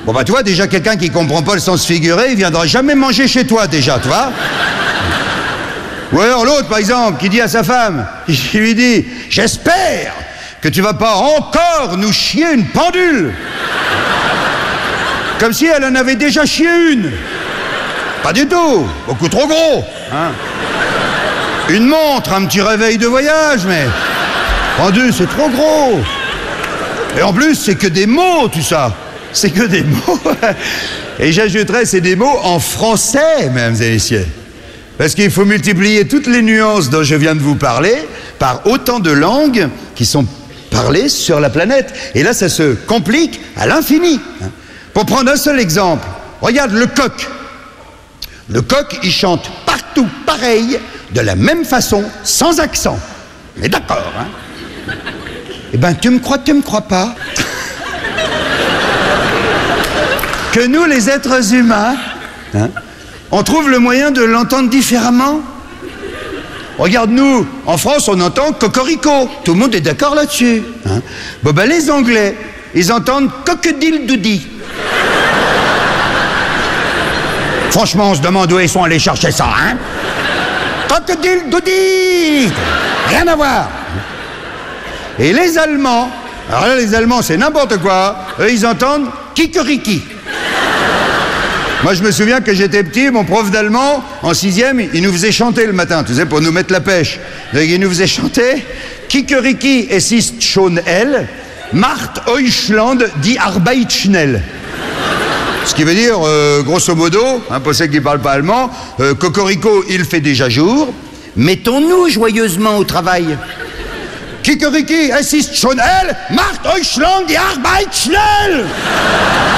Bon bah tu vois, déjà quelqu'un qui comprend pas le sens figuré, il viendra jamais manger chez toi déjà, tu vois. Ou alors l'autre, par exemple, qui dit à sa femme, il lui dit « J'espère que tu vas pas encore nous chier une pendule !» Comme si elle en avait déjà chié une. Pas du tout, beaucoup trop gros. Hein. Une montre, un petit réveil de voyage, mais pendule, c'est trop gros. Et en plus, c'est que des mots, tout ça. C'est que des mots. Et j'ajouterais, c'est des mots en français, mesdames et messieurs. Parce qu'il faut multiplier toutes les nuances dont je viens de vous parler par autant de langues qui sont parlées sur la planète. Et là, ça se complique à l'infini. Pour prendre un seul exemple, regarde le coq. Le coq, il chante partout pareil, de la même façon, sans accent. Mais d'accord, hein? Eh ben, tu me crois pas? Que nous, les êtres humains, hein, on trouve le moyen de l'entendre différemment. Regarde, nous, en France, on entend cocorico. Tout le monde est d'accord là-dessus. Hein. Bon, ben, les Anglais, ils entendent crocodile-doody. Franchement, on se demande où ils sont allés chercher ça, hein. Crocodile-doody. Rien à voir. Et les Allemands, alors là, les Allemands, c'est n'importe quoi. Eux, ils entendent kikeriki. Moi, je me souviens que j'étais petit, mon prof d'allemand, en 6e, il nous faisait chanter le matin, tu sais, pour nous mettre la pêche. Donc, il nous faisait chanter « Kikeriki, es ist schon hell, macht Deutschland die Arbeit schnell ». Ce qui veut dire, grosso modo, hein, pour ceux qui ne parlent pas allemand, Cocorico, il fait déjà jour, mettons-nous joyeusement au travail. Kikeriki, es ist schon hell, macht Deutschland die Arbeit schnell.